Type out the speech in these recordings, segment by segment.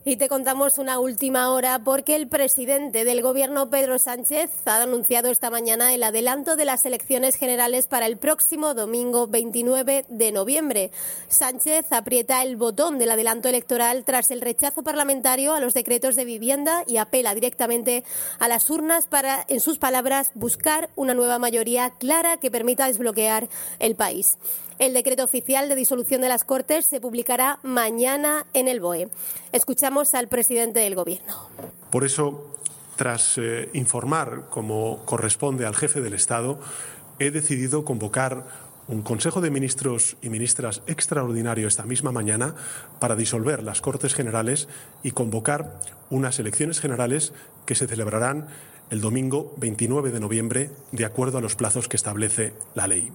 Y te contamos una última hora porque el presidente del Gobierno, Pedro Sánchez, ha anunciado esta mañana el adelanto de las elecciones generales para el próximo domingo 29 de noviembre. Sánchez aprieta el botón del adelanto electoral tras el rechazo parlamentario a los decretos de vivienda y apela directamente a las urnas para, en sus palabras, buscar una nueva mayoría clara que permita desbloquear el país. El decreto oficial de disolución de las Cortes se publicará mañana en el BOE. Escuchamos al presidente del Gobierno. Por eso, tras informar, como corresponde al jefe del Estado, he decidido convocar un Consejo de Ministros y Ministras extraordinario esta misma mañana para disolver las Cortes Generales y convocar unas elecciones generales que se celebrarán el domingo 29 de noviembre, de acuerdo a los plazos que establece la ley.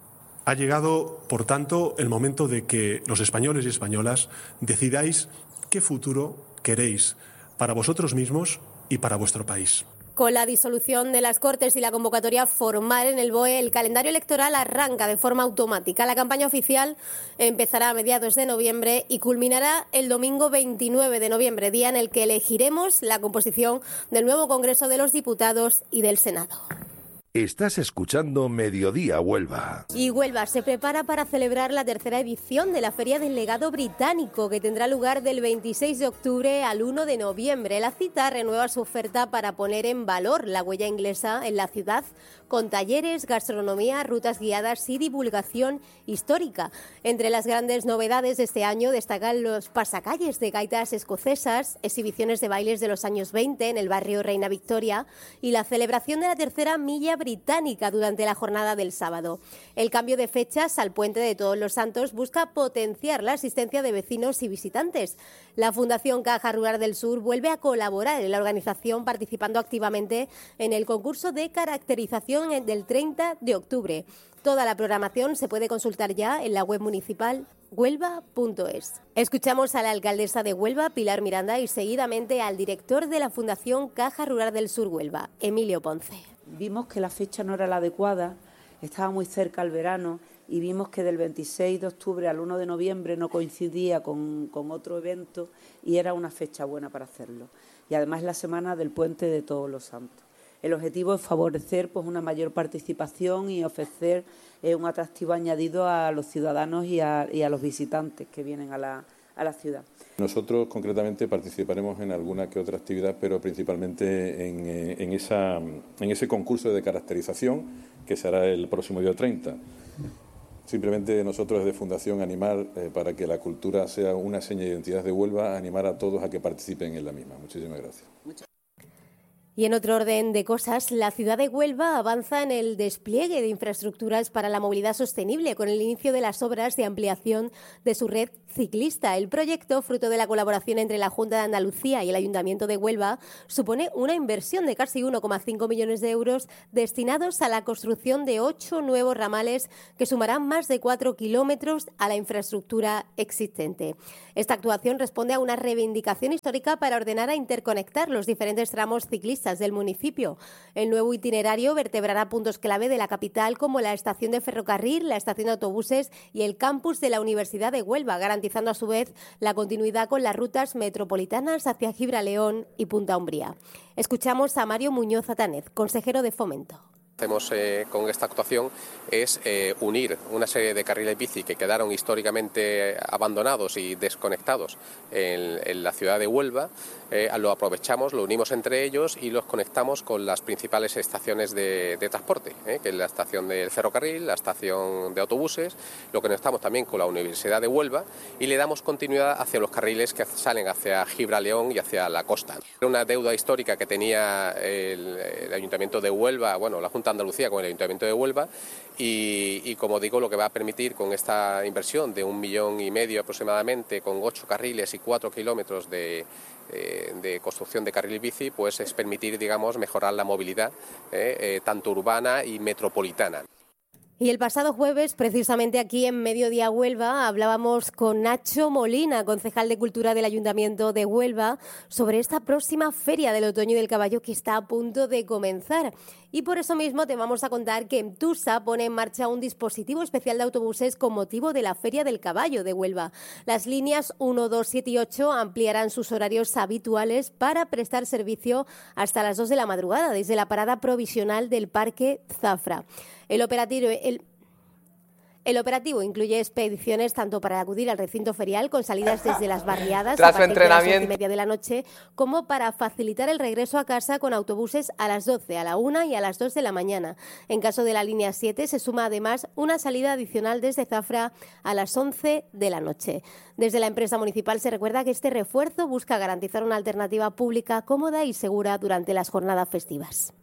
Ha llegado, por tanto, el momento de que los españoles y españolas decidáis qué futuro queréis para vosotros mismos y para vuestro país. Con la disolución de las Cortes y la convocatoria formal en el BOE, el calendario electoral arranca de forma automática. La campaña oficial empezará a mediados de noviembre y culminará el domingo 29 de noviembre, día en el que elegiremos la composición del nuevo Congreso de los Diputados y del Senado. Estás escuchando Mediodía Huelva. Y Huelva se prepara para celebrar la tercera edición de la Feria del Legado Británico, que tendrá lugar del 26 de octubre al 1 de noviembre. La cita renueva su oferta para poner en valor la huella inglesa en la ciudad, con talleres, gastronomía, rutas guiadas y divulgación histórica. Entre las grandes novedades de este año destacan los pasacalles de gaitas escocesas, exhibiciones de bailes de los años 20 en el barrio Reina Victoria y la celebración de la tercera milla británica durante la jornada del sábado. El cambio de fechas al Puente de Todos los Santos busca potenciar la asistencia de vecinos y visitantes. La Fundación Caja Rural del Sur vuelve a colaborar en la organización, participando activamente en el concurso de caracterización del 30 de octubre. Toda la programación se puede consultar ya en la web municipal huelva.es. Escuchamos a la alcaldesa de Huelva, Pilar Miranda, y seguidamente al director de la Fundación Caja Rural del Sur Huelva, Emilio Ponce. Vimos que la fecha no era la adecuada, estaba muy cerca el verano y vimos que del 26 de octubre al 1 de noviembre no coincidía con otro evento y era una fecha buena para hacerlo. Y además es la semana del Puente de Todos los Santos. El objetivo es favorecer una mayor participación y ofrecer un atractivo añadido a los ciudadanos y a los visitantes que vienen a la ciudad. Nosotros concretamente participaremos en alguna que otra actividad, pero principalmente en ese concurso de caracterización que será el próximo día 30. Simplemente nosotros desde Fundación animar para que la cultura sea una seña de identidad de Huelva, animar a todos a que participen en la misma. Muchísimas gracias. Y en otro orden de cosas, la ciudad de Huelva avanza en el despliegue de infraestructuras para la movilidad sostenible con el inicio de las obras de ampliación de su red ciclista. El proyecto, fruto de la colaboración entre la Junta de Andalucía y el Ayuntamiento de Huelva, supone una inversión de casi 1,5 millones de euros destinados a la construcción de 8 nuevos ramales que sumarán más de 4 kilómetros a la infraestructura existente. Esta actuación responde a una reivindicación histórica para ordenar e interconectar los diferentes tramos ciclistas del municipio. El nuevo itinerario vertebrará puntos clave de la capital como la estación de ferrocarril, la estación de autobuses y el campus de la Universidad de Huelva, garantizando a su vez la continuidad con las rutas metropolitanas hacia Gibraleón y Punta Umbría. Escuchamos a Mario Muñoz Atanez, consejero de Fomento. Hacemos con esta actuación es unir una serie de carriles bici que quedaron históricamente abandonados y desconectados en la ciudad de Huelva. Lo aprovechamos, lo unimos entre ellos y los conectamos con las principales estaciones de transporte, que es la estación del ferrocarril, la estación de autobuses. Lo conectamos también con la Universidad de Huelva y le damos continuidad hacia los carriles que salen hacia Gibraleón y hacia la costa. Era una deuda histórica que tenía el Ayuntamiento de Huelva, la Junta de Andalucía con el Ayuntamiento de Huelva y como digo, lo que va a permitir con esta inversión de 1,5 millones aproximadamente, con 8 carriles y 4 kilómetros de construcción de carril bici, pues es permitir, mejorar la movilidad tanto urbana y metropolitana. Y el pasado jueves, precisamente aquí en Mediodía Huelva, hablábamos con Nacho Molina, concejal de Cultura del Ayuntamiento de Huelva, sobre esta próxima Feria del Otoño y del Caballo que está a punto de comenzar. Y por eso mismo te vamos a contar que Emtusa pone en marcha un dispositivo especial de autobuses con motivo de la Feria del Caballo de Huelva. Las líneas 1, 2, 7 y 8 ampliarán sus horarios habituales para prestar servicio hasta las 2 de la madrugada desde la parada provisional del Parque Zafra. El operativo incluye expediciones tanto para acudir al recinto ferial con salidas desde las barriadas a partir de las 11:30 de la noche, como para facilitar el regreso a casa con autobuses a las 12, a la 1 y a las 2 de la mañana. En caso de la línea 7 se suma además una salida adicional desde Zafra a las 11 de la noche. Desde la empresa municipal se recuerda que este refuerzo busca garantizar una alternativa pública cómoda y segura durante las jornadas festivas.